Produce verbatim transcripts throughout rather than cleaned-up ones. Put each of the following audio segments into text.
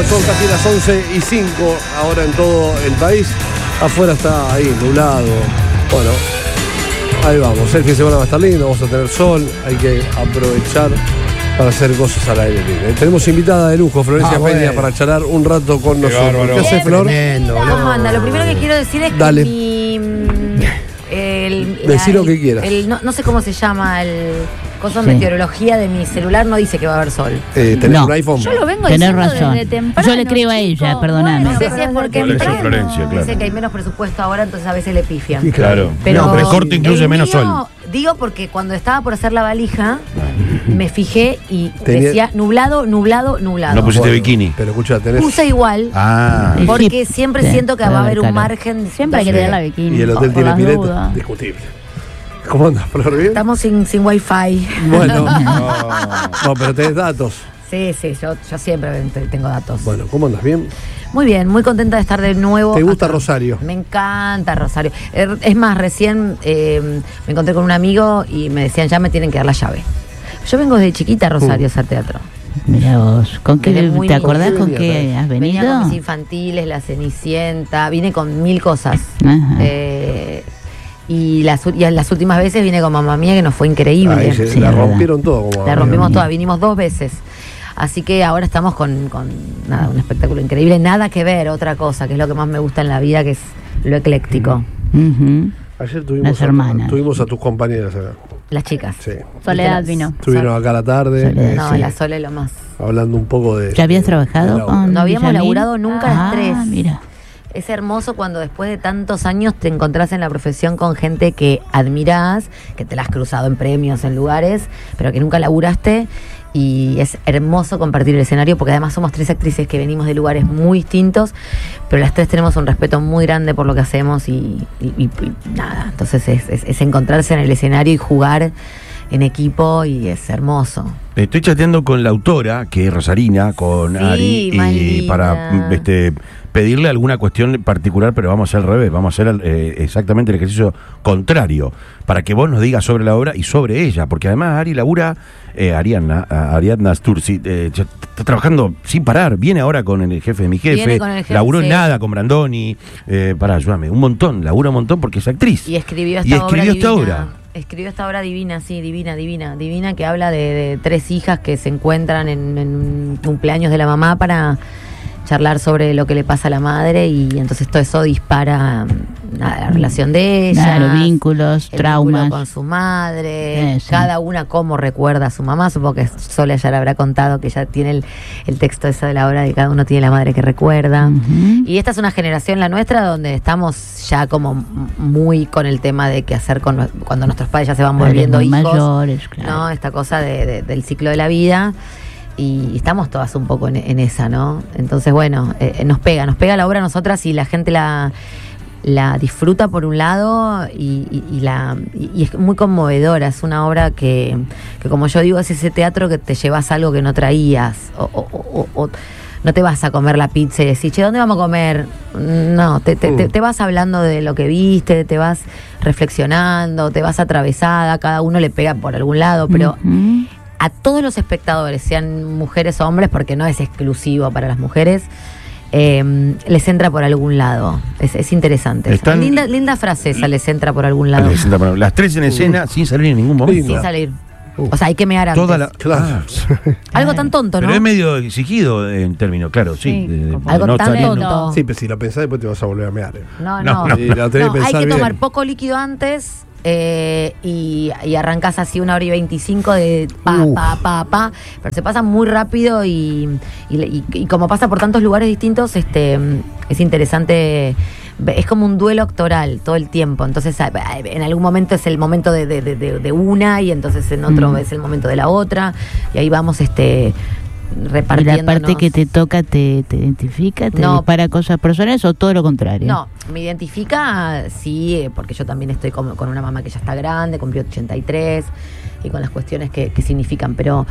son casi las once y cinco ahora en todo el país. Afuera está ahí, nublado. Bueno, ahí vamos. El fin de semana va a estar lindo, vamos a tener sol. Hay que aprovechar para hacer cosas al aire libre. Tenemos invitada de lujo, Florencia ah, Peña, bueno. para charlar un rato con Qué nosotros. bárbaro. ¿Qué hace, Flor? Tremendo, ¿Cómo anda? Lo primero que quiero decir es Dale. que mi... El, Decí la- lo que quieras. el- no, no sé cómo se llama el cosa Sí. meteorología de mi celular, no dice que va a haber sol. Eh, ¿Tenés No. un iPhone? Yo lo vengo Tenés diciendo razón. desde temprano. Yo le creo a ella, chicos. perdóname. No sé si es porque Por eso entrando, Florencia, claro. dice que hay menos presupuesto ahora, entonces a veces le pifian. Claro. Pero No, pero el corte incluye el menos mío, sol. Digo porque cuando estaba por hacer la valija, me fijé y Tenía- decía nublado, nublado, nublado. No pusiste Bueno, bikini. Pero escucha, tenés... Puse igual, Ah. porque Sí, siempre sí, siento que puede va a haber haber un calor. margen. Siempre hay que de- tener la bikini. Y el hotel por tiene las pileta. dudas. Discutible. ¿Cómo andas, Flor? ¿Bien? Estamos sin, sin wifi. Bueno. No. No, pero tenés datos. Sí, sí, yo, yo siempre te- tengo datos. Bueno, ¿cómo andas? ¿Bien? Muy bien, muy contenta de estar de nuevo. ¿Te gusta acá. Rosario? Me encanta Rosario. Er- Es más, recién eh, me encontré con un amigo y me decían, ya me tienen que dar la llave. Yo vengo desde chiquita a Rosario a hacer teatro. Mira vos, ¿con qué Desde muy te niña. acordás ¿Con con qué qué venía? has Venía venido? con mis infantiles, la Cenicienta, vine con mil cosas. Ajá. Eh, y, las, u- y las últimas veces vine con mamá mía, que nos fue increíble. Ahí se- Sí, la es verdad. rompieron todo. Como La rompimos toda, vinimos dos veces. Así que ahora estamos con, con nada, un espectáculo increíble. Nada que ver, otra cosa, que es lo que más me gusta en la vida, que es lo ecléctico. Ujú. Ayer tuvimos Las a, hermanas. tuvimos a tus compañeras acá. Las chicas. Sí. Soledad Las- vino. Estuvieron acá a la tarde. Soledad. eh, No, sí, la Sole lo más. hablando un poco de... ¿Ya habías de- trabajado de la- con No habíamos Villamil? laburado nunca las Ah, tres. mira. Es hermoso cuando después de tantos años te encontrás en la profesión con gente que admirás, que te la has cruzado en premios, en lugares, pero que nunca laburaste. Y es hermoso compartir el escenario porque además somos tres actrices que venimos de lugares muy distintos, pero las tres tenemos un respeto muy grande por lo que hacemos y, y- y- y nada. Entonces es, es- es encontrarse en el escenario y jugar en equipo y es hermoso. Estoy chateando con la autora, que es Rosarina, con Sí, Ari, y Malina. para este, pedirle alguna cuestión particular, pero vamos a hacer al revés, vamos a hacer eh, exactamente el ejercicio contrario, para que vos nos digas sobre la obra y sobre ella, porque además Ari labura, eh, Ariadna, a- Ariadna Sturzi, eh, ya está trabajando sin parar, viene ahora con el jefe de mi jefe, Viene con el jefe, laburó sí. en Nada con Brandoni, eh, pará, ayúdame, un montón, labura un montón porque es actriz. Y escribió esta Y obra escribió esta divina. obra. Escribió esta obra divina, sí, divina, divina, divina, que habla de, de tres hijas que se encuentran en, en un cumpleaños de la mamá para charlar sobre lo que le pasa a la madre y entonces todo eso dispara nada, la relación de ellas. Claro, vínculos, el traumas. vínculo con su madre, Eso. cada una cómo recuerda a su mamá, supongo que Sole ya le habrá contado que ya tiene el, el texto ese de la obra de cada uno tiene la madre que recuerda. Ujú. Y esta es una generación, la nuestra, donde estamos ya como m- muy con el tema de qué hacer con, nue- cuando nuestros padres ya se van Padres volviendo muy hijos. mayores, claro. ¿No? Esta cosa de- de- del ciclo de la vida. Y estamos todas un poco en, en esa, ¿no? Entonces, bueno, eh, nos pega, nos pega la obra a nosotras y la gente la, la disfruta por un lado y, y- y la, y, y es muy conmovedora. Es una obra que, que, como yo digo, es ese teatro que te llevas algo que no traías. O, o- o- o no te vas a comer la pizza y decís, che, ¿dónde vamos a comer? No, te, te, te- te vas hablando de lo que viste, te vas reflexionando, te vas atravesada, cada uno le pega por algún lado, pero Ujú. a todos los espectadores, sean mujeres o hombres, porque no es exclusivo para las mujeres, eh, les entra por algún lado. Es, es interesante. Están- Linda, linda frase esa, les entra por algún lado. Las las tres en escena sin salir en ningún momento. Sin salir. O sea, hay que mear antes. Toda la, Claro. Ah, Algo tan tonto, ¿no? pero es medio exigido en términos, claro, sí. Sí, de- de- como- Algo no tan salir- tonto. Sí, pero si lo pensás después te vas a volver a mear. eh. No, No, no. no, Sí, la tenés No, que hay pensar que bien. tomar poco líquido antes eh, y, y arrancás así una hora y veinticinco de pa, Uf. pa, pa, pa. Pero se pasa muy rápido y, y, y- y como pasa por tantos lugares distintos, este es interesante. Es como un duelo actoral todo el tiempo. Entonces, a- en algún momento es el momento de, de- de- de- de una y entonces en otro Mm. es el momento de la otra. Y ahí vamos este ¿Y repartiendo. la parte que te toca te, te identifica, te No. dispara cosas personales o todo lo contrario? No, me identifica, sí, eh, porque yo también estoy con, con una mamá que ya está grande, cumplió ochenta y tres, y con las cuestiones que, que significan, pero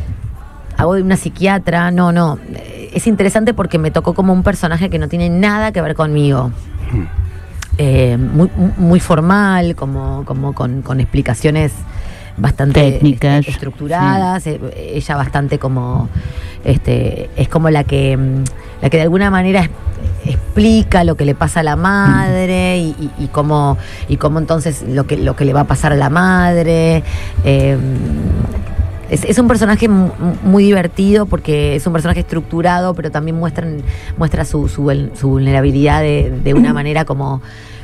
hago de una psiquiatra, no, no. eh, Es interesante porque me tocó como un personaje que no tiene nada que ver conmigo. Eh, muy, muy formal, como, como con, con explicaciones bastante Técnicas, este, estructuradas, sí. eh, ella bastante como este es como la que la que de alguna manera es, explica lo que le pasa a la madre y, y, y cómo y cómo entonces lo que lo que le va a pasar a la madre. eh, Es, es un personaje m- muy divertido porque es un personaje estructurado, pero también muestra, muestra su, su, su vulnerabilidad de, de una manera como,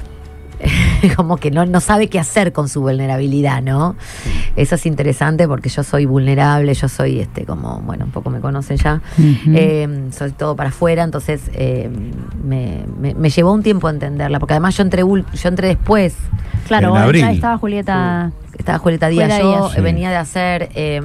como que no, no sabe qué hacer con su vulnerabilidad, ¿no? Eso es interesante porque yo soy vulnerable, yo soy este como, bueno, un poco me conocen ya, Ujú. eh, soy todo para afuera, entonces eh, me, me, me llevó un tiempo entenderla, porque además yo entré, ul- yo entré después. Claro, En bueno, abril. ya estaba Julieta. Estaba Julieta Díaz, Julieta yo Díaz, sí. venía de hacer eh,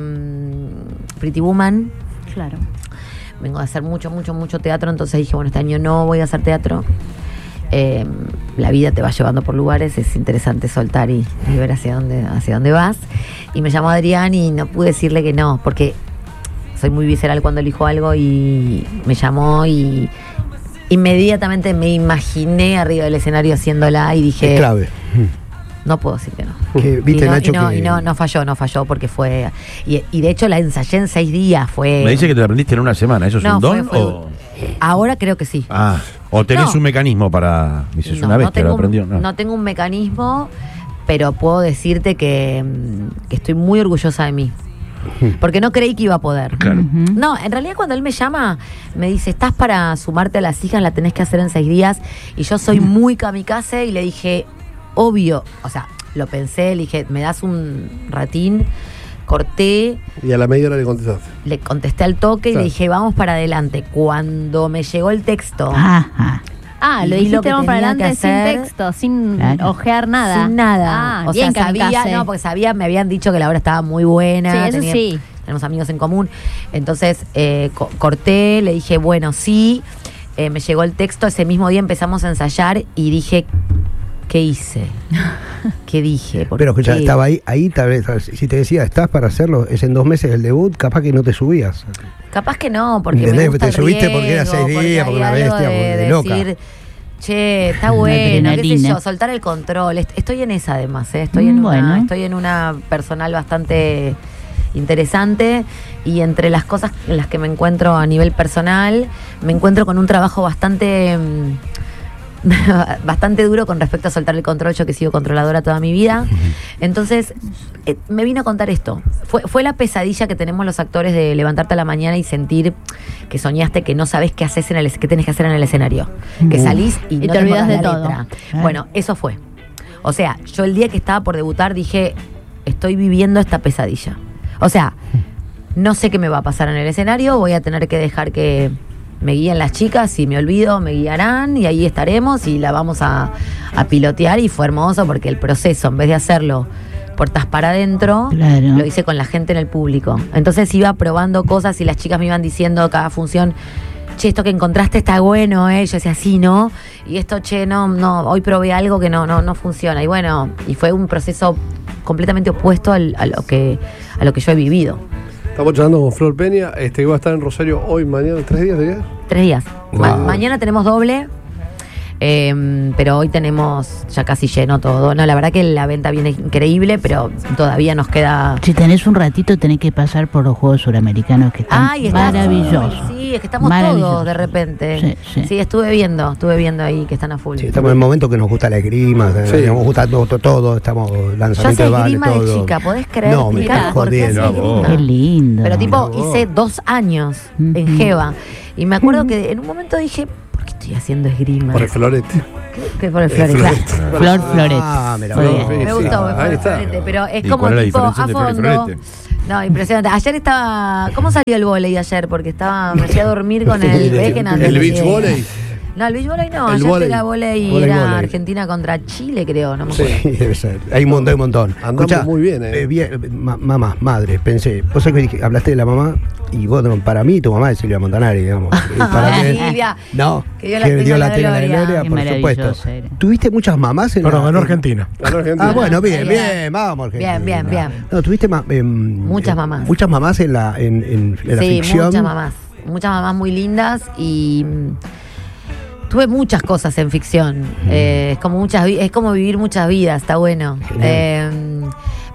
Pretty Woman. Claro. Vengo de hacer mucho, mucho, mucho teatro, entonces dije, bueno, este año no voy a hacer teatro. Eh, la vida te va llevando por lugares, es interesante soltar y, y ver hacia dónde, hacia dónde vas. Y me llamó Adrián y no pude decirle que no, porque soy muy visceral cuando elijo algo y me llamó y inmediatamente me imaginé arriba del escenario haciéndola y dije, Es clave. no puedo decir que no. Que, viste, y no, Nacho, y no, que- y no, no falló, no falló porque fue... Y, y de hecho la ensayé en seis días, fue... Me dice que te la aprendiste en una semana. ¿Eso es No, un fue- don? fue- o... Ahora creo que sí. Ah, o tenés No. un mecanismo para... Dices No, una vez no que lo tengo un- aprendió. no. No. tengo un mecanismo, pero puedo decirte que, mm, que estoy muy orgullosa de mí. Porque no creí que iba a poder. Claro. Ujú. No, en realidad cuando él me llama, me dice, estás para sumarte a las hijas, la tenés que hacer en seis días. Y yo soy muy kamikaze y le dije, obvio, o sea, lo pensé, le dije, me das un ratín, corté, Y a la media hora le contestaste. le contesté al toque y Claro. le dije, vamos para adelante. Cuando me llegó el texto, Ajá. Ah, Y lo vi lo dijiste que vamos para tenía que adelante sin hacer. texto, sin Claro. ojear nada. sin nada. Ah, o bien sea, sabía, kamikaze. no, porque sabía, me habían dicho que la obra estaba muy buena. Sí, eso tenía- sí. Tenemos amigos en común. Entonces, eh, co- corté, le dije, bueno, sí. Eh, me llegó el texto, ese mismo día empezamos a ensayar y dije, ¿qué hice? ¿Qué dije? ¿Por Pero escucha, qué? estaba ahí, ahí tal vez, si te decía, estás para hacerlo, es en dos meses el debut, capaz que no te subías. Capaz que no, porque me ¿Entendés? gusta Te el subiste porque era riesgo, seis porque días, hay porque una algo bestia, de, porque de loca. decir, che, está bueno, qué sé Adrenalina. yo, soltar el control. Est- Estoy en esa además, ¿eh? estoy, en Mm, una, bueno. estoy en una personal bastante interesante y entre las cosas en las que me encuentro a nivel personal, me encuentro con un trabajo bastante... mm, bastante duro con respecto a soltar el control, yo que he sido controladora toda mi vida. Entonces, eh, me vino a contar esto. Fue, fue la pesadilla que tenemos los actores de levantarte a la mañana y sentir que soñaste que no sabes qué haces en el, qué tenés que hacer en el escenario. Que Uh. salís y, Y no te olvidas acordás de la todo. letra. Claro. Bueno, eso fue. O sea, yo el día que estaba por debutar dije, estoy viviendo esta pesadilla. O sea, no sé qué me va a pasar en el escenario, voy a tener que dejar que me guíen las chicas, si me olvido me guiarán y ahí estaremos y la vamos a, a pilotear y fue hermoso porque el proceso, en vez de hacerlo puertas para adentro, Claro. lo hice con la gente en el público. Entonces iba probando cosas y las chicas me iban diciendo cada función, che, esto que encontraste está bueno, ¿eh? Yo decía, sí, ¿no? Y esto, che, no, no, hoy probé algo que no, no, no funciona. Y bueno, y fue un proceso completamente opuesto al- a lo que, a lo que yo he vivido. Estamos charlando con Flor Peña, este, que va a estar en Rosario hoy, mañana, tres días, ¿de qué? Tres días. Ma- Wow. mañana tenemos doble, eh, pero hoy tenemos ya casi lleno todo. No, la verdad que la venta viene increíble, pero todavía nos queda... Si tenés un ratito, tenés que pasar por los Juegos Suramericanos, que están Ay, está- maravillosos. Sí, es que estamos Maravilloso. todos de repente. Sí, sí. Sí, estuve viendo, estuve viendo ahí que están a full. Sí, estamos en el momento que nos gusta la esgrima, Sí. nos gusta todo, todo, estamos Yo lanzamiento hacía de vale, esgrima de todo. chica, ¿podés creer? No, me Mirá, estás ¿por qué hacía jodiendo. esgrima? Qué lindo. Pero tipo, Bravo. hice dos años en Ujú. Jeva. Y me acuerdo que en un momento dije, ¿por qué estoy haciendo esgrima? Por el florete. ¿Qué, qué por el El florete? florete. Flor Floret. Ah, mira, Muy vos. bien. Sí, Me sí. gustó, Ah, me ahí fue está. florete, pero es ¿Y como cuál es la tipo diferencia a entre flor y fondo. florete? No, impresionante. Ayer estaba. ¿Cómo salió el vóley ayer? Porque estaba. Me fui a dormir con el El- Beckenham. El beach volley. No, el beach volley no. El Ayer vóley. era vóley, Vóley, era vóley. Argentina contra Chile, creo. No me Sí. acuerdo. Sí, debe ser. Hay un montón, hay un montón. Andamos muy bien, eh. bien, ma- mamá, madre, pensé. Vos sabés que dije- hablaste de la mamá y vos, no, para mí, tu mamá es Silvia Montanari, digamos. Y para Ay, mí- Silvia. No, Que Dios la tenga en la gloria. Qué por maravilloso supuesto. era. ¿Tuviste muchas mamás en Perdón, la- ganó Argentina. Ganó Argentina. Ah, bueno, bien, Ahí va. bien, vamos, Argentina. Bien, bien, bien. No, tuviste ma- em, Muchas em, mamás. Muchas mamás en la, en, en- en la Sí, ficción. muchas mamás. Muchas mamás muy lindas y mm, tuve muchas cosas en ficción. Eh, es como muchas vi- es como vivir muchas vidas, está bueno. Genial. Eh,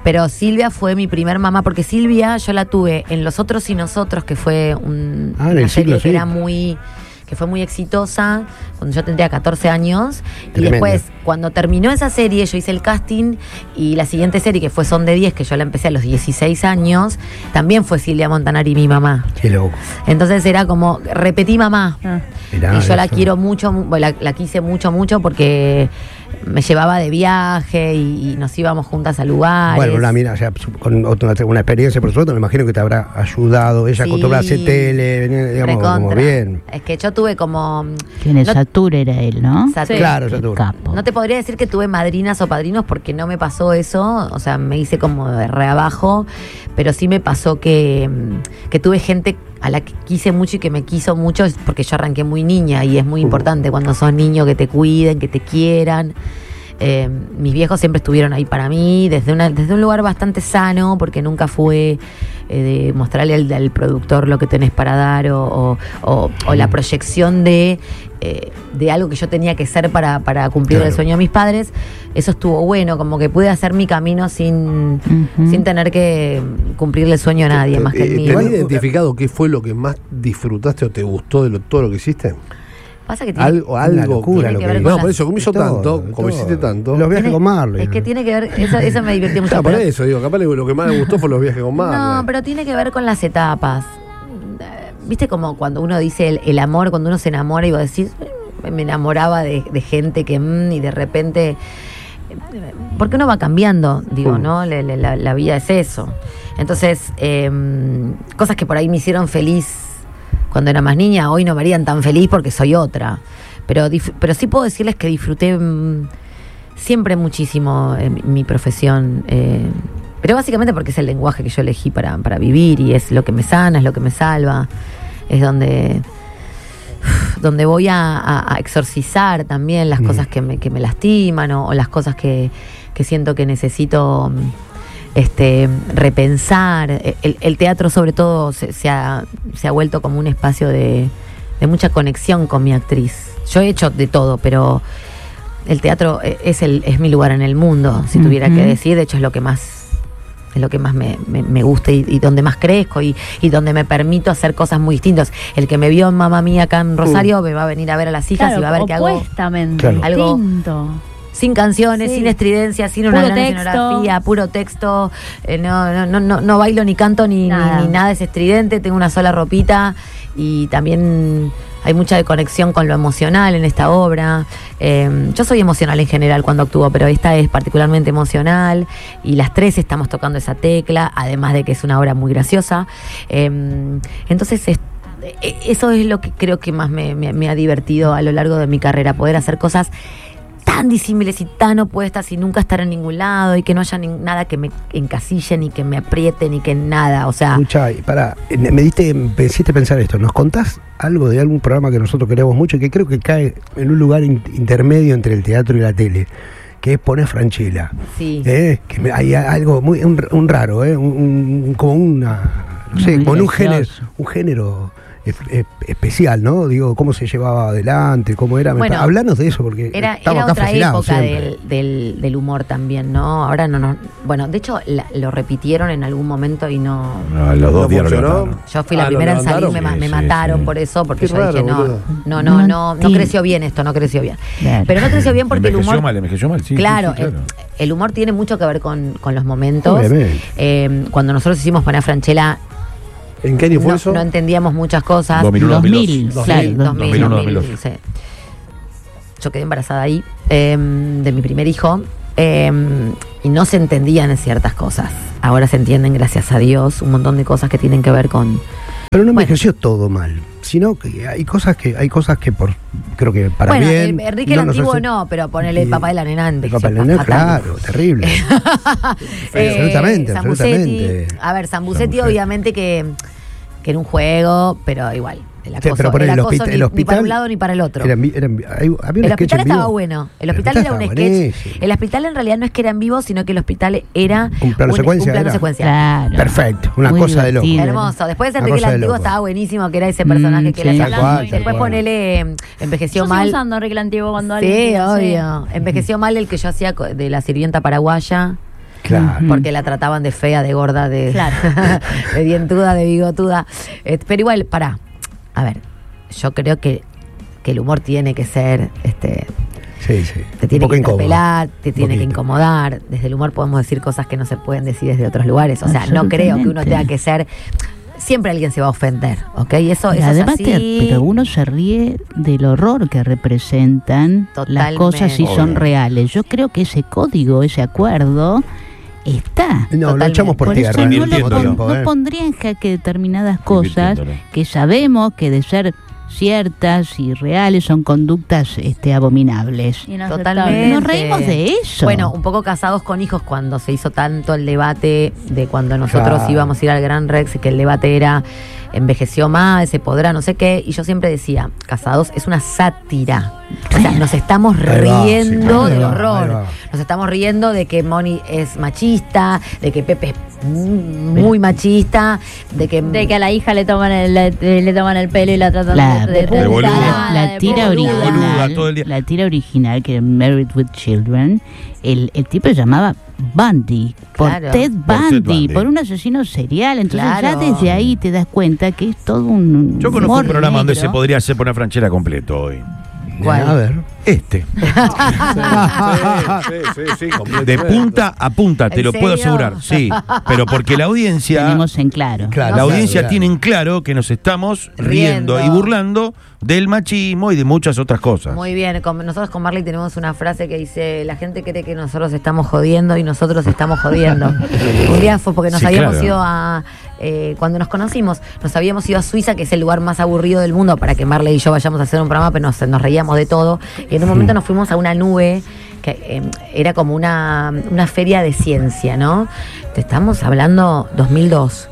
Pero Silvia fue mi primer mamá, porque Silvia yo la tuve en Los Otros y Nosotros, que fue un, Ah, en una el serie siglo, que sí. era muy que fue muy exitosa cuando yo tendría catorce años. Tremendo. Y después, cuando terminó esa serie, yo hice el casting y la siguiente serie, que fue Son de diez, que yo la empecé a los dieciséis años, también fue Silvia Montanari mi mamá. Qué loco. Entonces era como, repetí mamá. Ah. Mirá, y yo la eso. quiero mucho, mu- la, la quise mucho, mucho porque me llevaba de viaje y, y nos íbamos juntas a lugares. Bueno, una mira, o sea, su- con otra- una experiencia, por supuesto, me imagino que te habrá ayudado. Ella Sí. acostumbrada a hacer tele, venía, digamos, como Recontra. bien. Es que yo tuve como... Quien es no- Satur era él, ¿no? Satur. Claro, Qué Satur. capo. No te podría decir que tuve madrinas o padrinos porque no me pasó eso, o sea, me hice como de re abajo, pero sí me pasó que, mm, que tuve gente a la que quise mucho y que me quiso mucho, es porque yo arranqué muy niña y es muy importante cuando sos niño que te cuiden, que te quieran. Eh, mis viejos siempre estuvieron ahí para mí, desde, una, desde un lugar bastante sano, porque nunca fue eh, de mostrarle al, al productor lo que tenés para dar o, o- o- o la proyección de, eh, de algo que yo tenía que ser para, para cumplir Claro. el sueño de mis padres. Eso estuvo bueno, como que pude hacer mi camino sin, Ujú. sin tener que cumplirle el sueño a nadie más que el Eh, mío. ¿Tenés identificado qué fue lo que más disfrutaste o te gustó de lo- todo lo que hiciste? Pasa que tiene, Algo, Una algo. locura tiene lo que que ver hizo. con No, la- por eso, como hizo Todo, tanto, todo. como hiciste tanto. Los viajes tiene- con Marley. es que tiene que ver, eso, eso me divirtió mucho. Claro, por pero- eso, digo, capaz lo que más me gustó fue los viajes con Marley. No, pero tiene que ver con las etapas. Eh, Viste como cuando uno dice el, el amor, cuando uno se enamora y vos decís, "Eh, me enamoraba de, de gente que, mm", y de repente, eh, porque uno va cambiando, digo, Mm. ¿no? Le- le- la, la vida es eso. Entonces, eh, cosas que por ahí me hicieron feliz cuando era más niña, hoy no me harían tan feliz porque soy otra. Pero, dif- pero sí puedo decirles que disfruté mm, siempre muchísimo eh, mi, mi profesión. eh, pero básicamente porque es el lenguaje que yo elegí para, para vivir y es lo que me sana, es lo que me salva. Es donde, donde voy a, a- a exorcizar también las Mm. cosas que me, que me lastiman o, o las cosas que, que siento que necesito mm, este, repensar. El, el teatro sobre todo se, se ha, se ha vuelto como un espacio de, de mucha conexión con mi actriz. Yo he hecho de todo, pero el teatro es, el, es mi lugar en el mundo, si tuviera Ujú. que decir. De hecho, es lo que más es lo que más me, me, me gusta y, y donde más crezco y, y donde me permito hacer cosas muy distintas. El que me vio en Mamma Mía acá en Rosario me va a venir a ver a las hijas Claro, y va a ver qué hago opuestamente, Claro. Algo- distinto. sin canciones, Sí. sin estridencia, sin una Puro gran texto. escenografía, puro texto. Eh, no, no, no, no, no bailo ni canto ni Nada. Ni, ni nada es estridente, tengo una sola ropita y también hay mucha de conexión con lo emocional en esta obra. Eh, yo soy emocional en general cuando actúo, pero esta es particularmente emocional y las tres estamos tocando esa tecla, además de que es una obra muy graciosa. Eh, entonces, es- eh, eso es lo que creo que más me, me- me ha divertido a lo largo de mi carrera, poder hacer cosas tan disímiles y tan opuestas y nunca estar en ningún lado y que no haya ni- nada que me encasille ni que me apriete ni que nada, o sea, Escucha, y pará, eh, me diste, me hiciste pensar esto. ¿Nos contás algo de algún programa que nosotros queremos mucho y que creo que cae en un lugar in- intermedio entre el teatro y la tele? Que es Poner Franchella. sí. ¿Eh? Que me- hay algo muy un, un raro, ¿eh? Un, un- como una. No sé, Muy como en un género, gracioso. un género es- es- especial, ¿no? Digo, cómo se llevaba adelante, cómo era. Me Bueno, pa- Hablanos de eso, porque Era, estamos era acá otra fascinados época siempre. del, del, del humor también, ¿no? Ahora no, no. Bueno, de hecho la- lo repitieron en algún momento y no. No, los dos ¿No días lo funcionó? levantaron. Yo fui la Ah, ¿lo primera en salir, levantaron? me, ma- Sí, me sí, mataron sí. por eso, porque Qué yo raro, dije, no, boludo. no, no, no, no Martín. creció bien esto, no creció bien. Claro. Pero no creció bien porque el envejeció humor. mal, envejeció mal, sí. claro, sí, sí, el, el humor tiene mucho que ver con, con los momentos. Obviamente. Eh, cuando nosotros hicimos Poner Franchella, ¿En qué año fue no, eso? no entendíamos muchas cosas. dos mil uno, dos dos mil mil, dos. claro, Sí, dos- dos mil, dos mil uno, dos mil, dos mil dos. sí. Yo quedé embarazada ahí eh, de mi primer hijo eh, y no se entendían ciertas cosas. Ahora se entienden, gracias a Dios, un montón de cosas que tienen que ver con... Pero no Bueno. envejeció todo mal, sino que hay cosas que hay cosas que por creo que para bueno, bien. el- Enrique el no nos antiguo hace- no, pero ponele el Y- papá de la nena El envejeció papá de la nena, fatal. claro, terrible. Eh, absolutamente, Zambucetti, absolutamente. A ver, Zambucetti Zambucetti. obviamente que, que era un juego, pero igual. El Sí, acoso, pero por el el acoso hospi- ni, el ni hospital para un lado ni para el otro. Eran vi- eran vi- hay- había un El sketch hospital en vivo. estaba bueno. El El hospital hospital era un estaba sketch. buenísimo. El hospital en realidad no es que era en vivo, sino que el hospital era Un plano secuencia plano era. secuencia. Claro. Perfecto, una Muy cosa de loco. divertido. Hermoso. Después Una Enrique el cosa de Antiguo loco. estaba buenísimo, que era ese personaje Mm, que sí. le Tal hacía. cual, tal Después cual. ponele, eh, envejeció Yo sigo mal. usando Enrique el Antiguo cuando Sí, alguien- obvio. Envejeció mal el que yo hacía co- de la sirvienta paraguaya. Claro. porque la trataban de fea, de gorda, de, Claro. de dientuda, de bigotuda. Eh, pero igual, pará. A ver, yo creo que, que el humor tiene que ser, este, Sí, sí. te tiene Un poco que incómodo. interpelar, te Un tiene que poquito. incomodar. Desde el humor podemos decir cosas que no se pueden decir desde otros lugares. O sea, no creo que uno Absolutamente. tenga que ser... Siempre alguien se va a ofender, ¿ok? Eso, Y eso además, es así. te- pero uno se ríe del horror que representan las Totalmente. cosas si son Obvio. reales. Yo creo que ese código, ese acuerdo, está. No, lo Totalmente. echamos por, Por tierra. eso no, lo Invirtiéndolo. pon- tiempo, no ¿eh? pondría en jaque determinadas cosas Invirtiéndolo. que sabemos que de ser ciertas y reales son conductas este, abominables. Totalmente. Nos reímos de eso. Bueno, un poco Casados con Hijos, cuando se hizo tanto el debate de cuando nosotros Claro. íbamos a ir al Gran Rex, que el debate era envejeció mal, se podrá, no sé qué, y yo siempre decía, Casados es una sátira. O sea, nos estamos Ahí va, riendo sí, ahí del va, ahí horror. va. Nos estamos riendo de que Moni es machista, de que Pepe es muy machista, de que... De que a la hija le toman el, le, le toman el pelo y la tratan La- de, de, de boluda. la, la de tira boluda. original, Boluda todo el día. la tira original que era Married with Children, el, el tipo se llamaba Bundy, por Claro. Ted Por Ted Bundy, Bundy. por un asesino serial. Entonces Claro. ya desde ahí te das cuenta que es todo un Yo conozco humor un programa donde negro. se podría hacer poner Franchella completo hoy. ¿Cuál? A ver. Este. Sí, sí, sí, De completamente. punta a punta, te ¿En lo puedo serio? asegurar. Sí, pero porque la audiencia, Tenemos en claro. Claro, la claro, audiencia claro. tiene en claro que nos estamos riendo, Riendo. y burlando del machismo y de muchas otras cosas. Muy bien, con- nosotros con Marley tenemos una frase que dice, la gente cree que nosotros estamos jodiendo y nosotros estamos jodiendo. Un día fue porque nos Sí, habíamos claro. ido a, eh, cuando nos conocimos, nos habíamos ido a Suiza, que es el lugar más aburrido del mundo, para que Marley y yo vayamos a hacer un programa, pero nos, nos reíamos de todo. Y en un momento nos fuimos a una nube que eh, era como una, una feria de ciencia, ¿no? Te estamos hablando dos mil dos.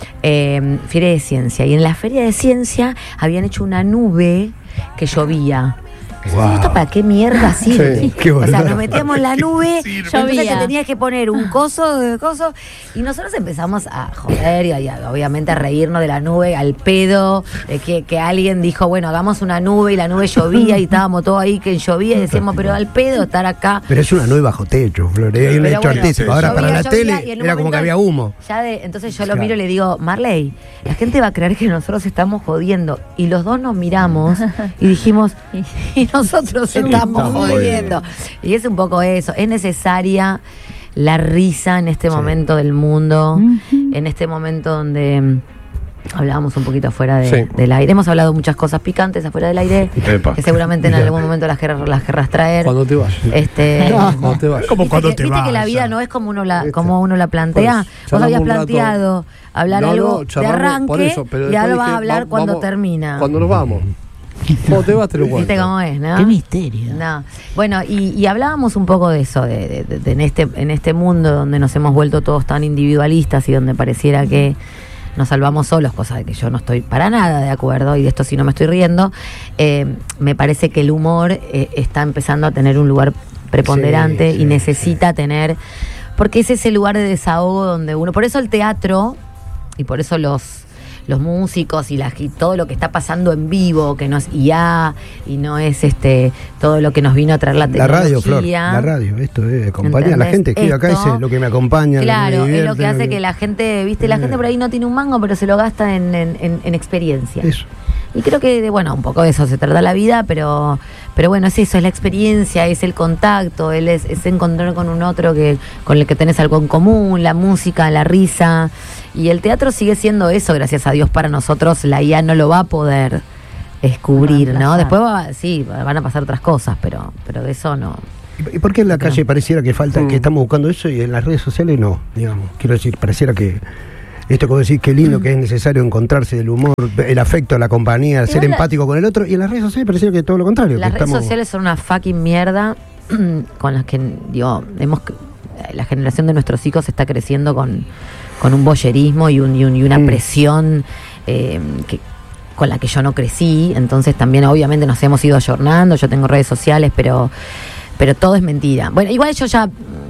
Eh, feria de ciencia, y en la feria de ciencia habían hecho una nube que llovía. Wow. ¿Esto para qué mierda sirve? Sí, qué o sea, boludo. nos metíamos en la nube, entonces Llovía. te tenías que poner un coso de coso, y nosotros empezamos a joder y, a- y a- obviamente a reírnos de la nube, al pedo, de que, que alguien dijo, bueno, hagamos una nube, y la nube llovía y estábamos todos ahí que llovía, y decíamos, pero al pedo estar acá. Pero es una nube bajo techo, Flor. Hay un Pero hecho bueno, artístico. Ahora, llovía, para la llovía, tele, y en un era como momento que había humo. Ya de, entonces yo lo Claro. miro y le digo, Marley, la gente va a creer que nosotros estamos jodiendo. Y los dos nos miramos y dijimos, y nosotros estamos estamos jodiendo. Y es un poco eso. Es necesaria la risa en este momento del mundo, Ujú. en este momento donde mm, hablábamos un poquito afuera de- Sí. del aire. Hemos hablado muchas cosas picantes afuera del aire, Epa. que seguramente en algún momento las querrás, las querrás traer. Cuando te vayas. Este, Cuando te vayas. Como Viste cuando que, te viste vas. que la vida no es como uno la, ¿Viste? como uno la plantea. Pues, Vos charlamos habías un rato. planteado hablar No, no, algo de charlamos arranque por eso, pero y después ahora vas dije, a hablar va- cuando vamos- termina. Cuando nos vamos. Cuando te vas te lo cuento. ¿Viste cómo es, no? Qué misterio. No. Bueno, y, y hablábamos un poco de eso, de, de- de- de en, este, en este mundo donde nos hemos vuelto todos tan individualistas y donde pareciera que nos salvamos solos, cosa de que yo no estoy para nada de acuerdo, y de esto sí no me estoy riendo. Eh, me parece que el humor eh, está empezando a tener un lugar preponderante Sí, sí, y necesita tener, porque es ese lugar de desahogo donde uno, por eso el teatro y por eso los los músicos y, la, y todo lo que está pasando en vivo, que no es I A y no es este todo lo que nos vino a traer la La tecnología. radio, Flor. La radio. Esto es acompaña a la ¿Entendés? gente. Que acá Esto, es lo que me acompaña. Claro, lo que me es lo que divierte, hace que la gente, viste, la Eh. gente por ahí no tiene un mango, pero se lo gasta en, en, en- en experiencia. Eso. Y creo que, de, bueno, un poco de eso se trata la vida, pero pero bueno, es eso, es la experiencia, es el contacto, él es, es encontrar con un otro que con el que tenés algo en común, la música, la risa. Y el teatro sigue siendo eso, gracias a Dios, para nosotros. La I A no lo va a poder descubrir, ¿no? Reemplazar. Después va, sí, van a pasar otras cosas, pero pero de eso no. ¿Y por qué en la calle pareciera que falta, Mm. que estamos buscando eso y en las redes sociales no? Digamos, quiero decir, pareciera que esto como decir qué lindo que es necesario encontrarse del humor, el afecto, la compañía, ser Igual la- empático con el otro, y en las redes sociales pareciera que todo lo contrario. Las que redes estamos- sociales son una fucking mierda con las que, digo, hemos, la generación de nuestros hijos está creciendo con, con un boyerismo y, un, y, un- y una Mm. presión eh, que, con la que yo no crecí. Entonces también obviamente nos hemos ido ayornando. Yo tengo redes sociales, pero pero todo es mentira. Bueno, igual yo ya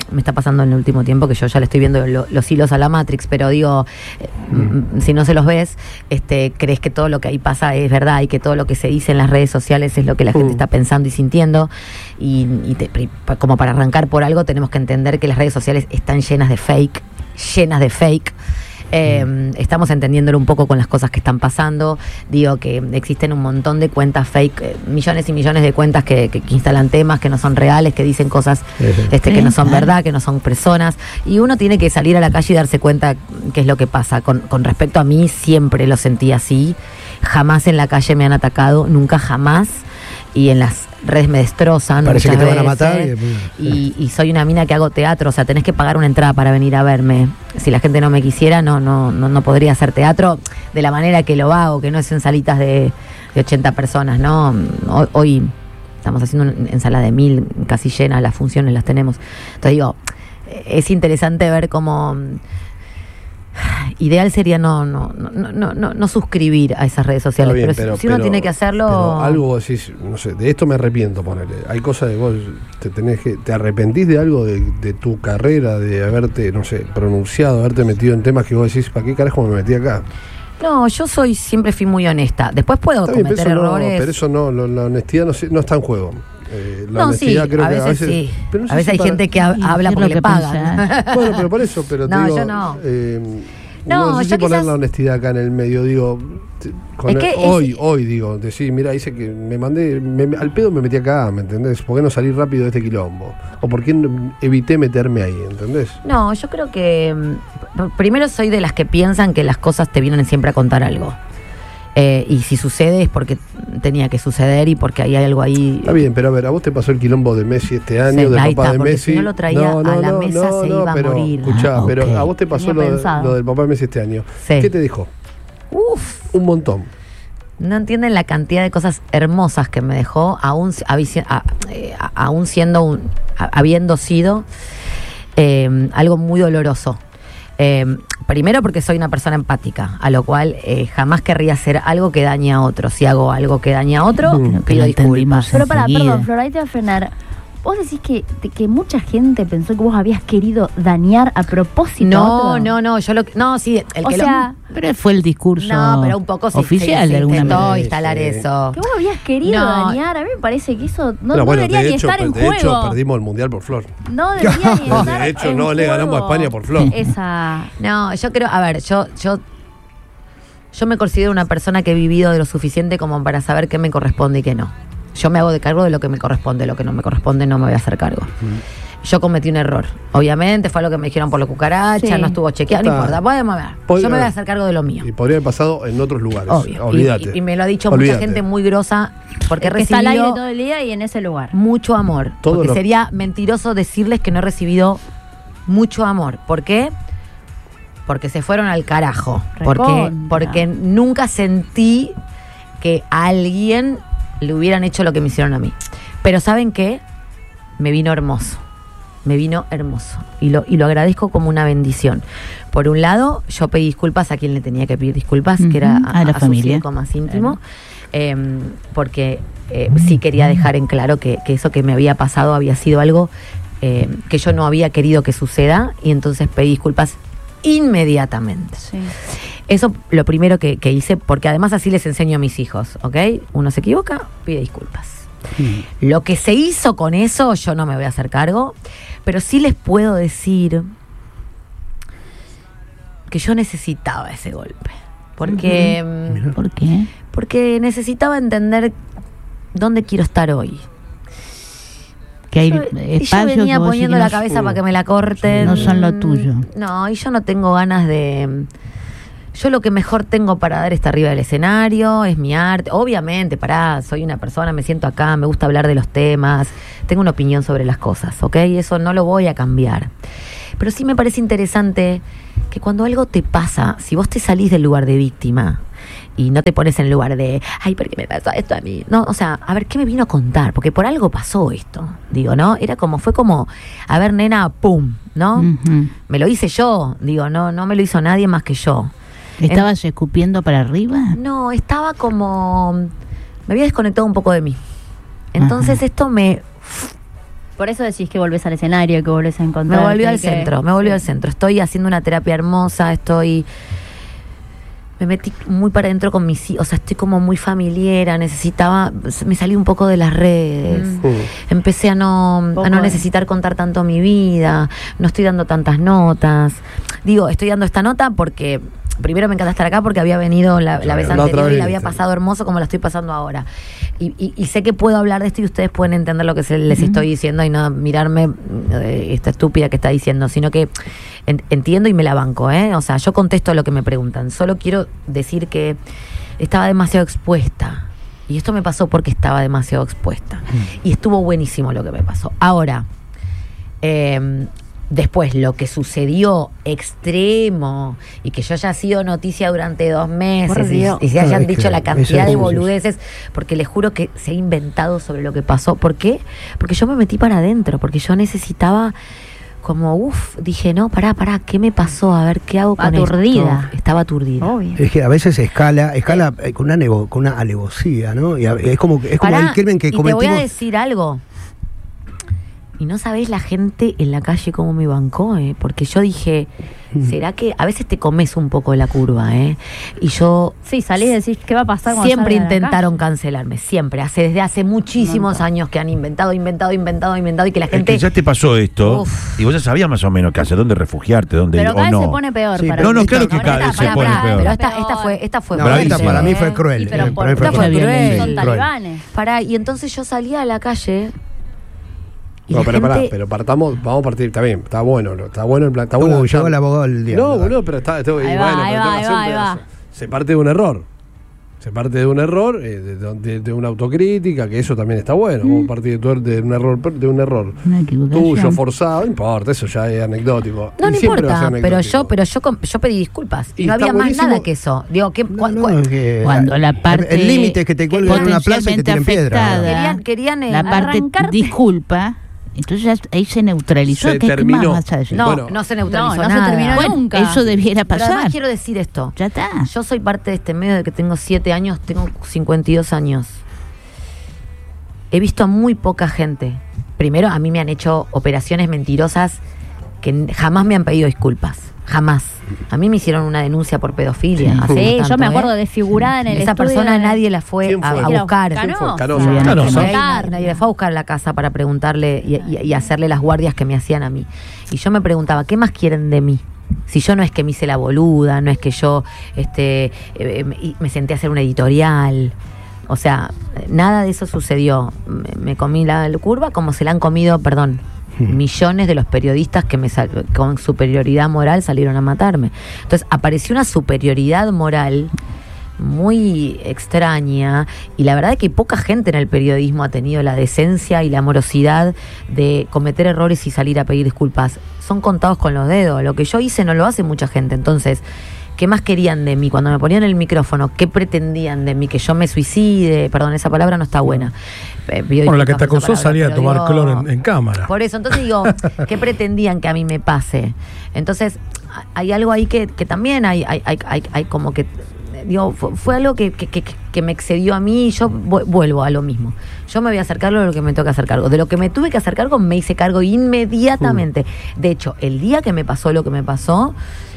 me está pasando en el último tiempo, que yo ya le estoy viendo lo, los hilos a la Matrix, pero digo, eh, mm. si no se los ves, este, crees que todo lo que ahí pasa es verdad y que todo lo que se dice en las redes sociales es lo que la gente mm. está pensando y sintiendo. Y, y te, como para arrancar por algo, tenemos que entender que las redes sociales están llenas de fake, llenas de fake. Eh, mm. Estamos entendiéndolo un poco con las cosas que están pasando. Digo que existen un montón de cuentas fake, eh, millones y millones de cuentas que, que, que instalan temas que no son reales, que dicen cosas sí, sí. Este, que no son verdad, que no son personas. Y uno tiene que salir a la calle y darse cuenta qué es lo que pasa. Con, con respecto a mí, siempre lo sentí así. Jamás en la calle me han atacado, nunca jamás. Y en las redes me destrozan. Parece que te veces, van a matar. Y, y, y soy una mina que hago teatro, o sea, tenés que pagar una entrada para venir a verme. Si la gente no me quisiera, no no no, no podría hacer teatro de la manera que lo hago, que no es en salitas de, de ochenta personas, ¿no? Hoy, hoy estamos haciendo una ensalada de mil, casi llenas, las funciones las tenemos. Entonces digo, es interesante ver cómo... Ideal sería no no no no no, no suscribir a esas redes sociales, bien, pero, pero si uno pero, tiene que hacerlo. Pero algo decís, no sé, de esto me arrepiento, ponele. Hay cosas de vos, te tenés que, te arrepentís de algo de, de tu carrera, de haberte, no sé, pronunciado, haberte metido en temas que vos decís, ¿para qué carajo me metí acá? No, yo soy, siempre fui muy honesta. Después puedo está cometer bien, pero errores. No, pero eso no, lo, la honestidad no, no está en juego. Eh, la no, sí, creo a, veces que a veces sí. Pero no a veces hay para... gente que ha, habla porque le pagan. Bueno, pero por eso, pero te no, digo, yo no. Eh, No, no sé si yo poner quizás... la honestidad acá en el medio, digo, con es que el, hoy, es... hoy digo, decir, mira, dice que me mandé, me, al pedo me metí acá, ¿me entendés? ¿Por qué no salí rápido de este quilombo? ¿O por qué no, evité meterme ahí, ¿entendés? No, yo creo que, primero soy de las que piensan que las cosas te vienen siempre a contar algo. Eh, y si sucede es porque tenía que suceder y porque hay algo ahí. Está bien, pero a ver, a vos te pasó el quilombo de Messi este año, sí, del papá de Messi. Si no lo traía no, no, a la no, mesa no, se no, iba pero, a morir. Escuchá, ah, pero okay. a vos te pasó lo, lo del papá de Messi este año. Sí. ¿Qué te dijo? Uf, un montón. No entienden la cantidad de cosas hermosas que me dejó, aún, aún siendo un, habiendo sido eh, algo muy doloroso. Eh, primero porque soy una persona empática, a lo cual eh, jamás querría hacer algo que dañe a otro. Si hago algo que dañe a otro, mm, pido disculpas. Pero para, perdón, Flor, ahí te voy a frenar. Vos decís que, que mucha gente pensó que vos habías querido dañar a propósito. No, a otro. no, no, yo lo no, sí, el o que sea, lo, pero fue el discurso no, pero un poco sí, oficial sí, de alguna intentó manera. instalar sí. eso. Que vos habías querido no. dañar, a mí me parece que eso no, pero no bueno, debería de ni hecho, estar en de juego. De hecho, perdimos el Mundial por Flor. No debería ni estar De hecho, en no juego. le ganamos a España por Flor. Esa. No, yo creo, a ver, yo yo yo me considero una persona que he vivido de lo suficiente como para saber qué me corresponde y qué no. Yo me hago de cargo de lo que me corresponde, lo que no me corresponde no me voy a hacer cargo. Mm. Yo cometí un error. Obviamente fue algo que me dijeron por la cucaracha, sí. no estuvo chequeado, no importa. Podemos ver. Yo me voy a hacer cargo de lo mío. Y podría haber pasado en otros lugares. Obvio. Olvídate. Y, y, y me lo ha dicho Olvídate. mucha gente muy grosa porque he que está al aire recibido todo el día y en ese lugar. Mucho amor. Todo porque lo... sería mentiroso decirles que no he recibido mucho amor. ¿Por qué? Porque se fueron al carajo. Porque, porque nunca sentí que a alguien le hubieran hecho lo que me hicieron a mí. Pero ¿saben qué? Me vino hermoso. Me vino hermoso. Y lo, y lo agradezco como una bendición. Por un lado, yo pedí disculpas a quien le tenía que pedir disculpas, uh-huh, que era a, a la a familia. Su círculo más íntimo. Uh-huh. Eh, porque eh, sí quería dejar en claro que, que eso que me había pasado había sido algo eh, que yo no había querido que suceda. Y entonces pedí disculpas inmediatamente. Sí. Eso lo primero que, que hice, porque además así les enseño a mis hijos, ¿ok? Uno se equivoca, pide disculpas. Sí. Lo que se hizo con eso, yo no me voy a hacer cargo, pero sí les puedo decir que yo necesitaba ese golpe. Porque, uh-huh. ¿Por qué? Porque necesitaba entender dónde quiero estar hoy. Que hay yo, espacio yo venía que poniendo la no, cabeza uh, para que me la corten. No son lo tuyo. No, y yo no tengo ganas de... Yo lo que mejor tengo para dar está arriba del escenario, es mi arte. Obviamente, pará, soy una persona, me siento acá, me gusta hablar de los temas, tengo una opinión sobre las cosas, ¿ok? Eso no lo voy a cambiar. Pero sí me parece interesante que cuando algo te pasa, si vos te salís del lugar de víctima y no te pones en el lugar de, ay, ¿por qué me pasó esto a mí? No, o sea, a ver, ¿qué me vino a contar? Porque por algo pasó esto, digo, ¿no? Era como, fue como, a ver, nena, pum, ¿no? Uh-huh. Me lo hice yo, digo, no, no me lo hizo nadie más que yo. ¿Estabas en... escupiendo para arriba? No, estaba como... Me había desconectado un poco de mí. Entonces Ajá. esto me... Por eso decís que volvés al escenario, que volvés a Me encontrar. volvió al centro, me volvió al centro. Estoy haciendo una terapia hermosa, estoy... Me metí muy para adentro con mis hijos, o sea, estoy como muy familiera, necesitaba... Me salí un poco de las redes. Mm. Mm. Empecé a no, Poco a no de- necesitar contar tanto mi vida, no estoy dando tantas notas. Digo, estoy dando esta nota porque... Primero me encanta estar acá porque había venido la, la vez La otra anterior y vez, la había sí. pasado hermoso como la estoy pasando ahora. Y, y, y sé que puedo hablar de esto y ustedes pueden entender lo que se, les estoy diciendo y no mirarme eh, esta estúpida que está diciendo, sino que en- entiendo y me la banco, ¿eh? O sea, yo contesto lo que me preguntan. Solo quiero decir que estaba demasiado expuesta. Y esto me pasó porque estaba demasiado expuesta. Y estuvo buenísimo lo que me pasó. Ahora, eh, después lo que sucedió extremo y que yo haya sido noticia durante dos Por meses y, Dios. y se hayan No, es dicho que la eso cantidad es de mucho. boludeces, porque les juro que se ha inventado sobre lo que pasó. ¿Por qué? Porque yo me metí para adentro, porque yo necesitaba como, uff, dije, no, pará, pará, ¿qué me pasó? A ver, ¿qué hago con Aturdida. esto? Estaba aturdida. Obvio. Es que a veces escala, escala eh, con una nevo- con una alevosía, ¿no? Y a- es como es como Pará, el crimen que y te voy a cometimos. decir algo. Y no sabés la gente en la calle cómo me bancó, ¿eh? Porque yo dije, ¿será que a veces te comes un poco la curva, eh? Y yo Sí, salís y decís, ¿qué va a pasar cuando siempre salga a la intentaron calle? cancelarme, siempre, hace desde hace muchísimos años que han inventado, inventado, inventado, inventado y que la Es gente que ya te pasó esto Uf. y vos ya sabías más o menos qué hacer, dónde refugiarte, dónde Pero ir cada o vez no. se pone peor Sí, para No, mí. no, claro que Ahora cada vez está, se pará, pone pará, peor. pero esta, esta fue, esta fue No, Pero ahí esta sí, para mí ¿eh? fue cruel. Y pero eh, por- para mí fue esta fue cruel. cruel. Son Sí, talibanes. Pará, y entonces yo salía a la calle y No, la pero pará, gente- pero partamos, vamos a partir, está bien, está bueno, ¿no? Está bueno el plan, está bueno. Uh, está- llegó el abogado del diablo. No, dale. boludo, pero está, está- y Ahí va, bueno, ahí pero va, tengo que ahí hacer va, un ahí pedazo. va. Se parte de un error. Se parte de un error, eh, de, de- de una autocrítica, que eso también está bueno. Vamos a partir de, tu- de un error, de un error Una equivocación. tuyo, forzado, no importa, eso ya es anecdótico. No, Y no siempre va a ser importa, pero anecdótico. yo, pero yo, com- yo pedí disculpas y, Y no está había más buenísimo. nada que eso. Digo, ¿qué, No, cuál- no, cuál- es que- Cuando la parte El límite es que te cuelguen en una plaza y te tiren potencialmente piedra. afectada, Querían- querían, eh, la parte arrancarte. disculpa, entonces ya ahí se neutralizó. Se ¿Qué, qué terminó. más vas a decir? No, Bueno. no se neutralizó No, no se nada. terminó Bueno, nunca. eso debiera Pero además pasar. quiero decir esto. Ya está. Yo soy parte de este medio de que tengo siete años, tengo cincuenta y dos años. He visto a muy poca gente. Primero, a mí me han hecho operaciones mentirosas que n- jamás me han pedido disculpas. Jamás. A mí me hicieron una denuncia por pedofilia. hace Sí, no yo tanto, me acuerdo ¿eh? desfigurada en el Esa estudio persona de- nadie la fue ¿Quién a, fue? a Era buscar. ¿Quién fue? Canosa. Canosa. Viviana Canosa. Nadie, Contar. nadie le fue a buscar la casa para preguntarle y, y- y hacerle las guardias que me hacían a mí. Y yo me preguntaba, ¿qué más quieren de mí? Si yo no es que me hice la boluda, no es que yo este, eh, me, y me senté a hacer una editorial. O sea, nada de eso sucedió. Me, me comí la curva como se la han comido, perdón, millones de los periodistas que me sal- con superioridad moral salieron a matarme. Entonces apareció una superioridad moral muy extraña y la verdad es que poca gente en el periodismo ha tenido la decencia y la amorosidad de cometer errores y salir a pedir disculpas. Son contados con los dedos. Lo que yo hice no lo hace mucha gente. Entonces, ¿qué más querían de mí? Cuando me ponían el micrófono, ¿qué pretendían de mí? Que yo me suicide. Perdón, esa palabra no está buena. Eh, pido Bueno, la que disculpas te por esa acusó palabra, salía a pero tomar digo- cloro en, en cámara. Por eso, entonces digo, ¿qué pretendían que a mí me pase? Entonces, a- hay algo ahí que, que también hay, hay, hay, hay, hay como que, digo, fue, fue algo que, que, que, que me excedió a mí y yo vu- vuelvo a lo mismo. Yo me voy a hacer cargo de lo que me toca hacer cargo. De lo que me tuve que hacer cargo, me hice cargo inmediatamente. De hecho, el día que me pasó lo que me pasó,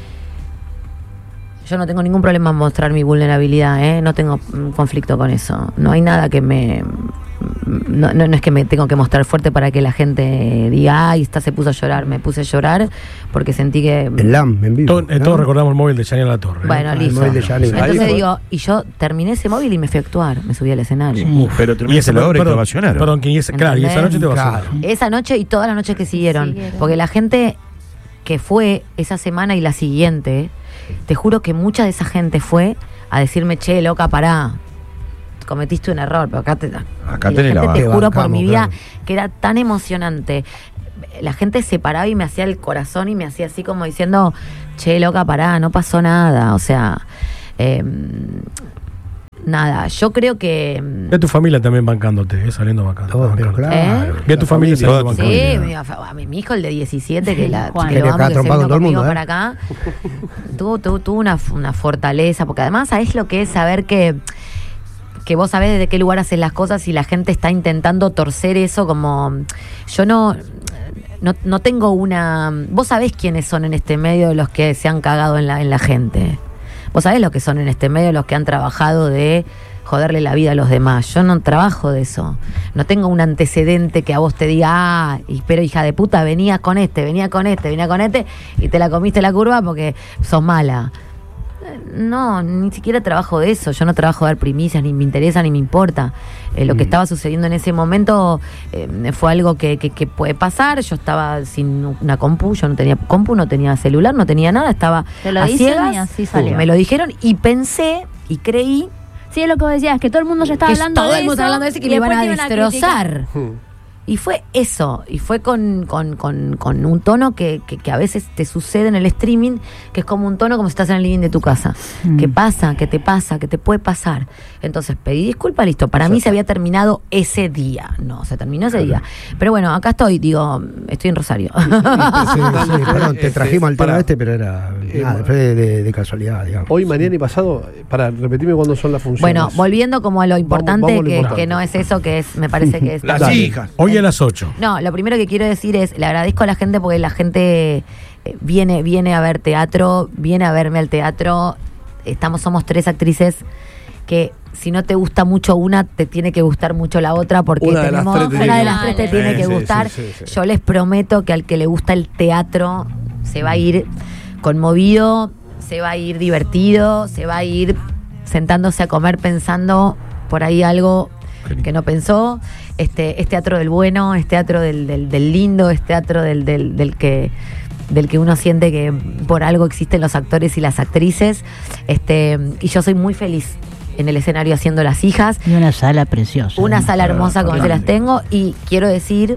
yo no tengo ningún problema en mostrar mi vulnerabilidad, ¿eh? No tengo mm, conflicto con eso. No hay nada que me... No, no, no es que me tengo que mostrar fuerte para que la gente diga, ay, esta se puso a llorar. Me puse a llorar porque sentí que... En L A M, en vivo. Todo- eh, ¿no? Todos recordamos el móvil de Yanni La Torre. ¿eh? Bueno, el listo. móvil de Yanni. Ahí Entonces fue. digo, y yo terminé ese móvil y me fui a actuar. Me subí al escenario. Uf, pero Y terminaste esa, la obra y te perdón, ovacionaron. perdón, que y esa- claro, y esa noche te ¿Entendés? ovacionaron. Esa noche y todas las noches que siguieron. Siguieron. Porque la gente que fue esa semana y la siguiente, te juro que mucha de esa gente fue a decirme, che, loca, pará. Cometiste un error, pero acá te... Acá y tenés la la gente, te barra. juro por Bancamos, mi vida, claro. que era tan emocionante. La gente se paraba y me hacía el corazón y me hacía así como diciendo, che, loca, pará, no pasó nada. O sea, eh, nada, yo creo que... Vi a tu familia también bancándote, eh, saliendo bancando. Todo, pero claro. ¿Eh? Vi a tu familia familia, saliendo toda tu Sí, bancando. mi, a mi, mi hijo, el de diecisiete, que la Juan. que lo Quería amo, acá que se trompar vino con todo el conmigo mundo, ¿eh? para acá, tuvo, tuvo, tuvo una, una fortaleza, porque además sabés lo que es saber que que vos sabés desde qué lugar haces las cosas y la gente está intentando torcer eso como... Yo no... No, no tengo una... Vos sabés quiénes son en este medio los que se han cagado en la, en la gente. Vos sabés los que son en este medio los que han trabajado de joderle la vida a los demás. Yo no trabajo de eso. No tengo un antecedente que a vos te diga, ah, pero hija de puta, venías con este, venía con este, venía con este, y te la comiste la curva porque sos mala. No, ni siquiera trabajo de eso. Yo no trabajo de dar primicias, ni me interesa, ni me importa. Eh, lo que estaba sucediendo en ese momento eh, fue algo que, que, que puede pasar. Yo estaba sin una compu, yo no tenía compu, no tenía celular, no tenía nada, estaba Te lo a dicen ciegas. y así salió. Me lo dijeron y pensé y creí Sí, es lo que vos decías, que todo el mundo ya estaba que hablando todo de el mundo eso. estaba hablando de eso y que y le iban a después te destrozar. Hmm. Y fue eso, y fue con, con, con, con un tono que, que, que a veces te sucede en el streaming, que es como un tono como si estás en el living de tu casa. Mm. ¿Qué pasa? ¿Qué te pasa? ¿Qué te puede pasar? Entonces pedí disculpas, listo. Para mí se había terminado ese día. No, se terminó ese día. Pero bueno, acá estoy, digo, estoy en Rosario. Sí, sí, perdón, te Este, trajimos al tema para- este, pero era Eh, nada, fue de, de- de casualidad, digamos. Hoy, mañana y pasado, para repetirme cuándo son las funciones. Bueno, volviendo como a lo importante, vamos a lo que, importante. que no es eso, que es, me parece que es... Las Dale. hijas. Hoy a las ocho. No, lo primero que quiero decir es, le agradezco a la gente porque la gente eh, viene, viene a ver teatro, viene a verme al teatro. Estamos, somos tres actrices que si no te gusta mucho una, te tiene que gustar mucho la otra porque Una de las tenemos, tres te una tiene de que las tres te gustar. tiene Sí, que sí, gustar. sí, sí, sí. Yo les prometo que al que le gusta el teatro se va a ir conmovido, se va a ir divertido, se va a ir sentándose a comer pensando por ahí algo que no pensó. Este, es teatro del bueno, es teatro del, del, del lindo, es teatro del, del, del que del que uno siente que por algo existen los actores y las actrices. Este, y yo soy muy feliz en el escenario haciendo Las Hijas. Y una sala preciosa. Una ¿no? sala hermosa como yo grande. las tengo. Y quiero decir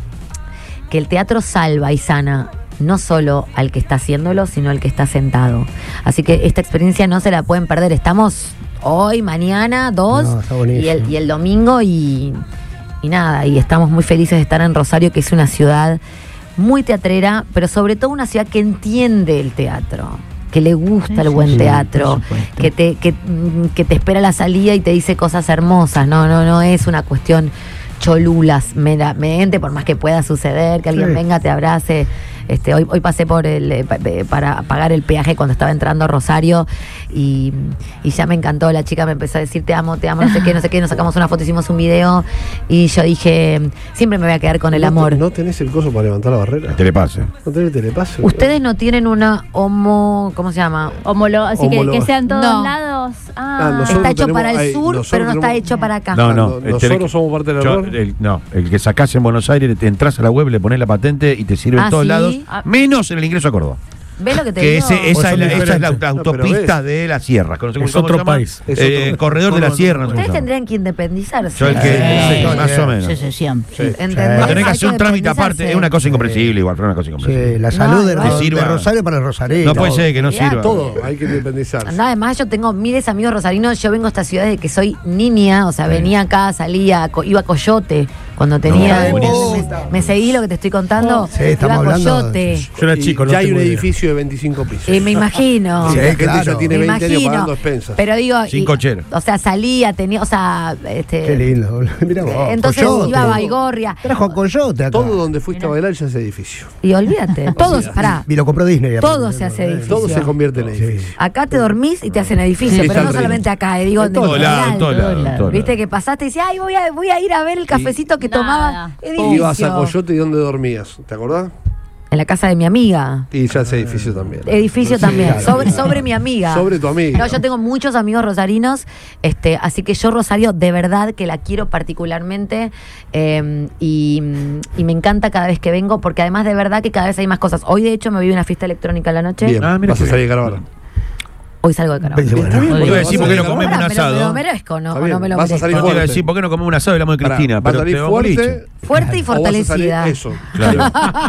que el teatro salva y sana no solo al que está haciéndolo, sino al que está sentado. Así que esta experiencia no se la pueden perder. Estamos hoy, mañana, dos, No, está y, buenísimo. el, y el domingo y, y nada. Y estamos muy felices de estar en Rosario, que es una ciudad muy teatrera, pero sobre todo una ciudad que entiende el teatro, que le gusta Sí, el sí, buen sí, teatro, por supuesto. que te, que, mm, que te espera a la salida y te dice cosas hermosas. No, no, no es una cuestión cholulas meramente, por más que pueda suceder, que alguien Sí. venga, te abrace. Este, hoy, hoy pasé por el eh, pa- eh, para pagar el peaje cuando estaba entrando a Rosario y, y ya me encantó. La chica me empezó a decir te amo, te amo, no sé qué, no sé qué. Nos sacamos una foto, hicimos un video y yo dije, siempre me voy a quedar con el ¿No te- amor. ¿No tenés el coso para levantar la barrera? Te le pase. ¿No tenés el telepase? Ustedes no tienen una homo, ¿cómo se llama? Homólogo, así que, Homólogo. que sean todos No. lados. Ah, Ah, nosotros Está hecho tenemos- para el ay, sur, nosotros pero no está tenemos- hecho para acá. No, no. no- el tele- nosotros somos parte del yo- error. el- no, el que sacás en Buenos Aires, te entras a la web, le pones la patente y te sirve Ah, en todos ¿sí? lados, Ah. menos en el ingreso a Córdoba. ¿Ves lo que te Que digo? ese, esa, son es la, esa es la diferentes. auto- No, pero autopista ves. de la sierra. ¿Cómo se- Es cómo otro se llama? país. Es Eh, otro- corredor de la no, no, sierra. no sé Ustedes cómo se llama. tendrían que independizarse. Yo el que, Sí, sí, sí, más sí. o menos. Secesión. ¿Entendés? Pero tenés que Hay hacer un trámite aparte, independizarse. es una cosa incomprensible igual, pero una cosa Sí, incomprensible. la salud de, No, Ro- no. de Sirva. Rosario para el Rosario. No puede ser que no Mirá, sirva. Todo, hay que independizarse. Andá, además yo tengo miles de amigos rosarinos, yo vengo a esta ciudad desde que soy niña, o sea, venía acá, salía, co- iba a Coyote cuando tenía... No, buenísimo. me, me seguí lo que te estoy contando? Sí, estamos iba a hablando Coyote. Yo era Y chico, no ya hay tengo un idea. edificio de veinticinco pisos. Y me imagino. Sí, la gente claro. ya tiene Me veinte años imagino. pagando expensas. Pero digo... Sin y- cochero. O sea, salía, tenía, o sea, este... Qué lindo, boludo. Mirá vos, Entonces Coyote. iba a Baigorria. Trajo a Coyote acá. Todo donde fuiste a bailar ya es edificio. Y olvídate, todos, pará, Y lo compró Disney. todo se hace edificio. Todo se convierte en Sí. edificio. Acá te dormís y te hacen edificio, Sí, pero está no el solamente acá, eh, digo, En todos en lados, general. en todos lados, en todos Viste lados. que pasaste y decías, ay, voy a, voy a ir a ver el cafecito que Nada. tomaba. Edificio. Ibas a Coyote y ¿dónde dormías? ¿Te acordás? En la casa de mi amiga. Y ya es edificio también. Edificio Sí, también, claro. sobre, sobre mi amiga. Sobre tu amiga. No, yo tengo muchos amigos rosarinos, este, así que yo Rosario de verdad que la quiero particularmente eh, y, y me encanta cada vez que vengo porque además de verdad que cada vez hay más cosas. Hoy de hecho me vi una fiesta electrónica a la noche. Bien, Ah, mira vas qué a salir de caravana. Hoy salgo de caravana. Pensé, bueno, Está bien, Te iba a decir, vas ¿por qué salir no de comemos un caravana. Me lo- me lo asado? merezco, ¿no? Está ¿O bien, no me lo vas a merezco? salir Yo te iba a fuerte. decir, ¿por qué no comemos un asado y hablamos de Pará, Cristina? vas a Pero salir te va a morir. fuerte. Fuerte y o vas a salir fortalecida. eso. Claro.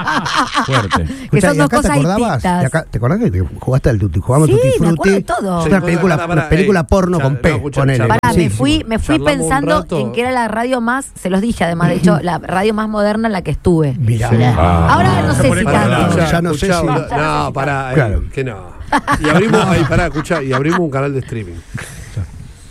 Fuerte. Que Escuchá, son ¿y dos acá te cosas acordabas? distintas. ¿Te, acá- ¿Te acordás que te jugaste al tutti? Jugamos Sí, Tutti me acuerdo Frutti? de todo. Es Sí, una película, pará, pará, una película eh, porno char- con P. no, escuchá, ponele. charlamos. Pará, Sí, me sí. fui, me fui Charlamos un pensando rato. en que era la radio más, se los dije además, de hecho, la radio más moderna en la que estuve. Mirá. Ah. Ahora no sé si Pará, tanto. escuchá, ya no sé escuchá, si- boludo. No, pará, eh, Claro. que no. Y abrimos, ahí, pará, escuchá, y abrimos un canal de streaming.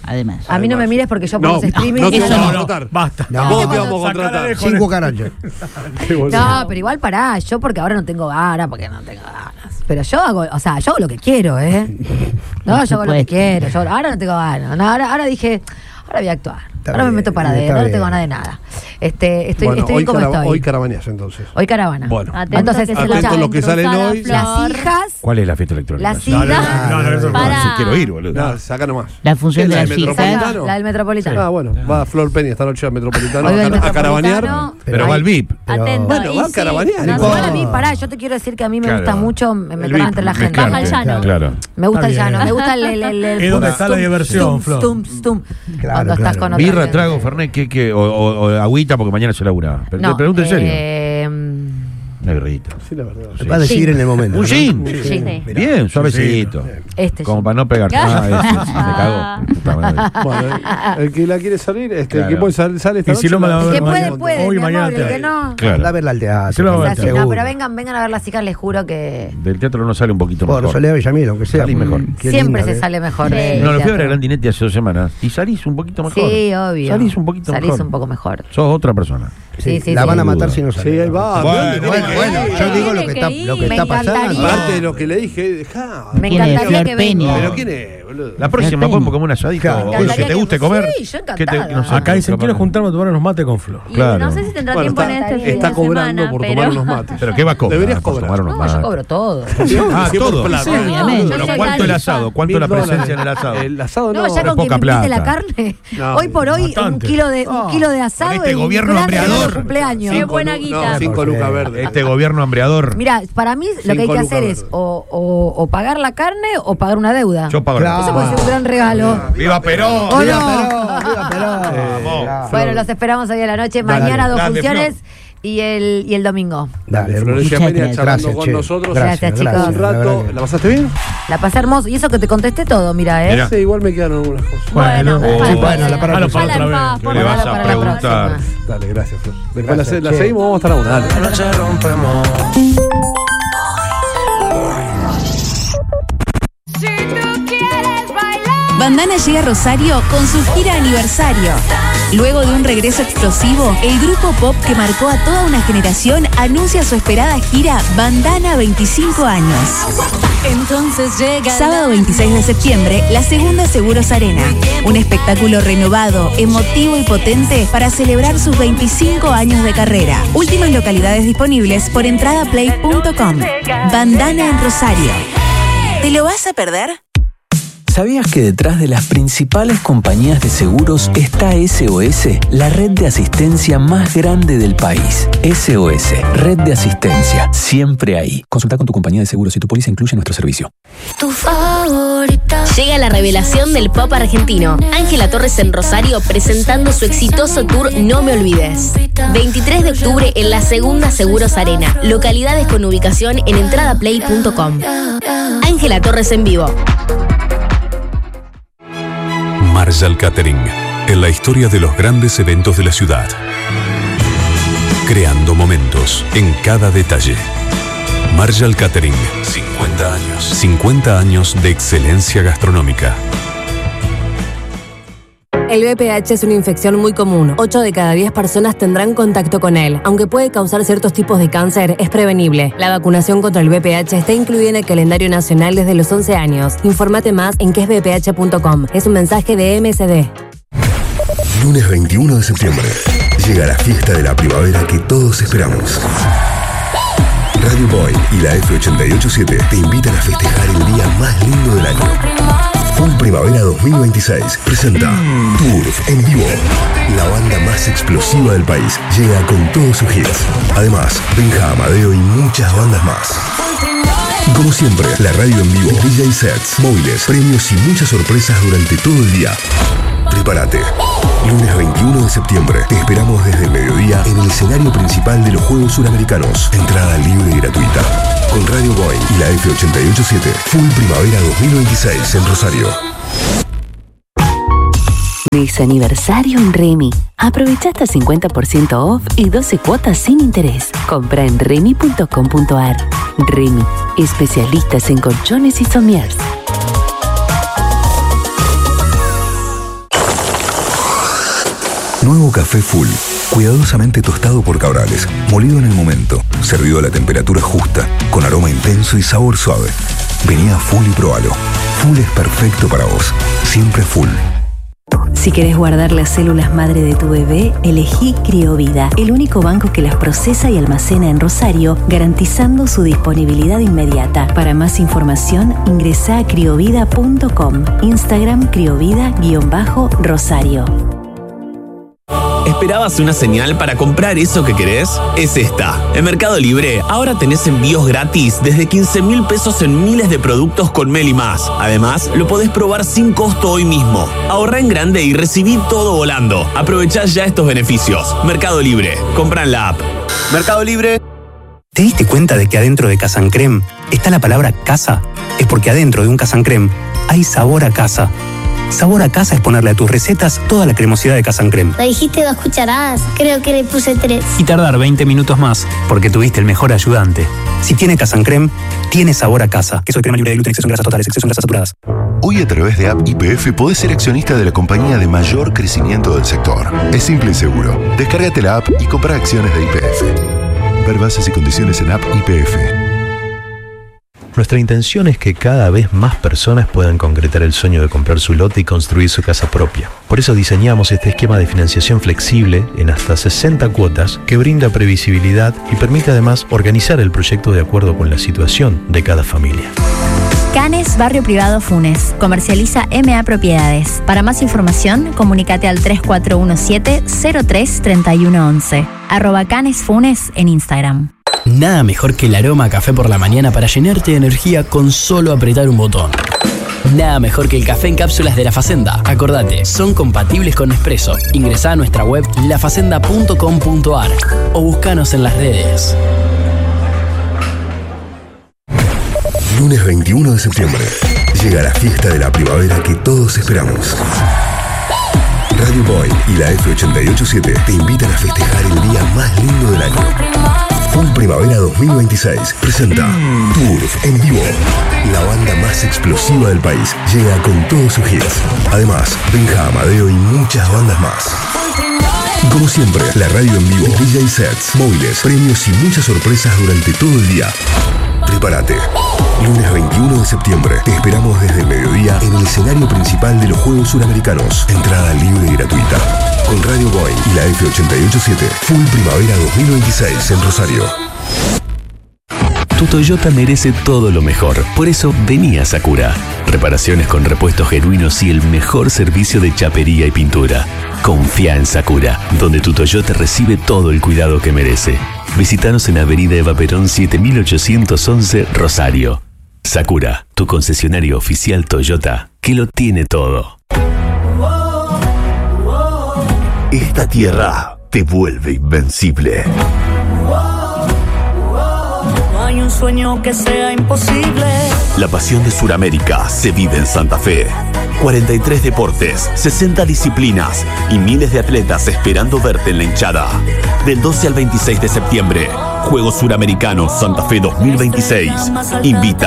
además. A mí no me mires porque yo por No, los streaming. no te eso vamos a no. contratar. Basta. No. Vos te vamos a Sacala contratar. de- Cinco caranchas. Qué boludo. No, pero igual pará, yo porque ahora no tengo ganas, porque no tengo ganas. Pero yo hago, o sea, yo hago lo que quiero, ¿eh? No, yo hago lo que supuesto. quiero. Yo, ahora no tengo ganas. No, ahora, ahora dije, ahora voy a actuar. Está ahora me bien, meto para está adentro, ahora no tengo bien. ganas de nada. Este, estoy, Bueno, estoy hoy, bien como cara- estoy. hoy caravaneás entonces. Hoy caravana. Bueno. Atento Entonces, que se atento lo a lo que cruzan salen a hoy. Flor. Las hijas, ¿Cuál es la fiesta electrónica? las No, no, hijas, no, no, eso no. Para. Si quiero ir, boludo. Nada, saca nomás. La función ¿Qué de es las la de hijas. Metropolitano? la del Metropolitano. Ah, bueno, va Flor Peña esta noche al Metropolitano Hoy va a, al car- a caravanear. Metropolitano. Pero va al V I P. Pero- Atento. Bueno, y va a sí, carabanear, no igual. Igual a mí, No. pará, yo te quiero decir que a mí me Claro. gusta mucho me- El meterme V I P, entre la gente. Baja el llano. Claro. Me gusta el Está bien. llano, me gusta el... el, el, el ¿Y dónde pum, está la stum, diversión, stum, Flor? stum, stum. Claro, Cuando estás claro. con otra Birra, gente. trago, Fernet, ¿qué, qué? O, o, o agüita porque mañana se labura. Pero No, te pregunto en serio. eh, Una birrita. Sí, la verdad. Sí. Va a decidir en el momento. Un ¿no? gin. Sí. Mirá. Bien, suavecito. este Como sí. para no pegar. Ah, ese, se me cagó. Puta madre. Bueno, el, el que la quiere salir, este, el Claro. que puede salir, sale esta Y si noche, no me la va a El ver que puede, mañana. puede, Hoy, mi mañana amor, el te- que no... Anda a Claro. verla al teatro. Se lo va a ver Es al así, teatro. no, seguro. pero vengan, vengan a ver las chicas, les juro que Del teatro no sale un poquito Bueno, mejor. Soledad Villamil, aunque sea. Salís mejor. Qué siempre linda se que- sale mejor. Sí. del No, lo fui a ver a teatro. Grandinetti hace dos semanas. Y salís un poquito mejor. Sí, obvio. Salís un poquito Salís mejor. un poco mejor. Sos otra persona. Sí, sí, la sí. van a Sin matar duda. si no sale. Sí, ahí va. Bueno, ¿dónde Bueno, tiene bueno, que ir? yo digo lo que Tiene está, que lo que ir. está Me pasando. encantaría. Aparte de lo que le dije, dejá. Me ¿Quién es? encantaría Flor que venga. Peña. ¿Pero quién es, boludo? La próxima Peña. podemos comer un asadito. Claro. o Me lo que encantaría te que- guste comer. Sí, yo que te- encantada. no sé, Acá dicen, capaz- quiero juntarme a tomar unos mates con Flor. Y Claro. no sé si tendrá Bueno, tiempo en está, este fin está de cobrando semana, por pero... tomar unos mates. Pero ¿qué va a cobrar? Deberías por cobrar. tomar unos No, yo mates? cobro todo. Ah, Sí, por todo. plata. Sí, obviamente. Pero Yo ¿cuánto el soy asado? ¿Cuánto la Mil presencia en el dólares. asado? El asado no. No, ya pero con que poca me invite la plata. carne. No, Hoy por hoy, un bastante. kilo de, un kilo de asado. Con este y un gobierno gran regalo de hambreador. cumpleaños. Qué Cinco buena lu- guita. No, cinco lucas verdes. Este gobierno hambreador. Mira, para mí lo que hay Cinco que lucas hacer es verdes. o, o- o pagar la carne o pagar una deuda. Yo pago Claro. la Eso puede ser un gran regalo. ¡Viva Perón! ¿O Viva no? Perón, viva Perón. Vamos. Claro. Bueno, los esperamos hoy a la noche. Dale, Mañana dos dale, funciones y el, y el domingo. Dale, hermoso. Florencia Muchas Peña gracias. charlando Gracias, con che. nosotros. Gracias, chicos. Un la verdad rato. que- ¿La pasaste bien? La pasé hermoso. Y eso que te contesté todo, mira, ¿eh? Mira. Sí, igual me quedaron algunas cosas. Bueno, Bueno, ojalá. oh, bueno, la para- Déjalo para Ojalá en otra paz, vez. por ¿Qué le favor. vas a para la preguntar? próxima. Dale, gracias, Flor. Después Gracias, la, se- la che. seguimos, vamos a estar a una. Dale. Bandana llega a Rosario con su gira aniversario. Luego de un regreso explosivo, el grupo pop que marcó a toda una generación anuncia su esperada gira Bandana veinticinco años. Entonces llega Sábado veintiséis de septiembre, la segunda Seguros Arena. Un espectáculo renovado, emotivo y potente para celebrar sus veinticinco años de carrera. Últimas localidades disponibles por entradaplay punto com. Bandana en Rosario. ¿Te lo vas a perder? ¿Sabías que detrás de las principales compañías de seguros está S O S, la red de asistencia más grande del país? S O S, red de asistencia, siempre ahí. Consulta con tu compañía de seguros si tu póliza incluye nuestro servicio. tu favorita. Llega la revelación del pop argentino. Ángela Torres en Rosario presentando su exitoso tour No Me Olvides. veintitrés de octubre en la segunda Seguros Arena. Localidades con ubicación en entradaplay punto com. Ángela Torres en vivo. Marshall Catering, en la historia de los grandes eventos de la ciudad. Creando momentos en cada detalle. Marshall Catering, cincuenta años. cincuenta años de excelencia gastronómica. El V P H es una infección muy común. ocho de cada diez personas tendrán contacto con él. Aunque puede causar ciertos tipos de cáncer, es prevenible. La vacunación contra el V P H está incluida en el calendario nacional desde los once años. Infórmate más en que es v p h punto com. Es un mensaje de M S D. Lunes veintiuno de septiembre. Llega la fiesta de la primavera que todos esperamos. Radio Boy y la F ochenta y ocho siete te invitan a festejar el día más lindo del año. Full Primavera dos mil veintiséis presenta Tour en vivo. La banda más explosiva del país llega con todos sus hits. Además, Benja, Amadeo y muchas bandas más. Y como siempre, la radio en vivo, D J sets, móviles, premios y muchas sorpresas durante todo el día. Prepárate. Lunes veintiuno de septiembre. Te esperamos desde el mediodía en el escenario principal de los Juegos Suramericanos. Entrada libre y gratuita. Con Radio Boy y la F ochenta y ocho siete. Full Primavera dos mil veintiséis en Rosario. Mes aniversario en Remy. Aprovecha hasta cincuenta por ciento off y doce cuotas sin interés. Compra en remy punto com punto ar. Remy, especialistas en colchones y somiers. Nuevo café Full, cuidadosamente tostado por Cabrales, molido en el momento, servido a la temperatura justa, con aroma intenso y sabor suave. Vení a Full y probalo. Full es perfecto para vos. Siempre Full. Si querés guardar las células madre de tu bebé, elegí Criovida, el único banco que las procesa y almacena en Rosario, garantizando su disponibilidad inmediata. Para más información, ingresá a criovida punto com, Instagram criovida-rosario. ¿Esperabas una señal para comprar eso que querés? Es esta. En Mercado Libre ahora tenés envíos gratis desde quince mil pesos en miles de productos con Meli Más. Además, lo podés probar sin costo hoy mismo. Ahorrá en grande y recibí todo volando. Aprovechá ya estos beneficios. Mercado Libre. Comprá en la app. Mercado Libre. ¿Te diste cuenta de que adentro de Casan Creme está la palabra casa? Es porque adentro de un Casan Creme hay sabor a casa. Sabor a casa es ponerle a tus recetas toda la cremosidad de Casan Creme. Me dijiste dos cucharadas, creo que le puse tres. Y tardar veinte minutos más, porque tuviste el mejor ayudante. Si tiene Casan Creme, tiene sabor a casa. Queso de crema libre de gluten, exceso en grasas totales, exceso en grasas saturadas. Hoy a través de App Y P F podés ser accionista de la compañía de mayor crecimiento del sector. Es simple y seguro. Descárgate la app y compra acciones de Y P F. Ver bases y condiciones en App Y P F. Nuestra intención es que cada vez más personas puedan concretar el sueño de comprar su lote y construir su casa propia. Por eso diseñamos este esquema de financiación flexible en hasta sesenta cuotas que brinda previsibilidad y permite además organizar el proyecto de acuerdo con la situación de cada familia. Canes Barrio Privado Funes. Comercializa M A Propiedades. Para más información, comunícate al tres cuatro uno siete cero tres tres uno once. Arroba Canes Funes en Instagram. Nada mejor que el aroma a café por la mañana para llenarte de energía con solo apretar un botón. Nada mejor que el café en cápsulas de La Facenda. Acordate, son compatibles con Nespresso. Ingresá a nuestra web la facenda punto com punto a r o búscanos en las redes. Lunes veintiuno de septiembre. Llega la fiesta de la primavera que todos esperamos. Radio Boy y la F ochenta y ocho punto siete te invitan a festejar el día más lindo del año. Full Primavera dos mil veintiséis presenta Tour en vivo. La banda más explosiva del país llega con todos sus hits. Además, Benja, Amadeo y muchas bandas más. Y como siempre, la radio en vivo, D J sets, móviles, premios y muchas sorpresas durante todo el día. Prepárate. Lunes veintiuno de septiembre. Te esperamos desde el mediodía en el escenario principal de los Juegos Suramericanos. Entrada libre y gratuita. Con Radio Boy y la F ochenta y ocho punto siete. Full Primavera dos mil veintiséis en Rosario. Tu Toyota merece todo lo mejor. Por eso, vení a Sakura. Reparaciones con repuestos genuinos y el mejor servicio de chapería y pintura. Confía en Sakura, donde tu Toyota recibe todo el cuidado que merece. Visítanos en Avenida Eva Perón siete mil ochocientos once, Rosario. Sakura, tu concesionario oficial Toyota, que lo tiene todo. Esta tierra te vuelve invencible. No hay un sueño que sea imposible. La pasión de Sudamérica se vive en Santa Fe. cuarenta y tres deportes, sesenta disciplinas y miles de atletas esperando verte en la hinchada. Del doce al veintiséis de septiembre, Juegos Suramericanos Santa Fe dos mil veintiséis. Invita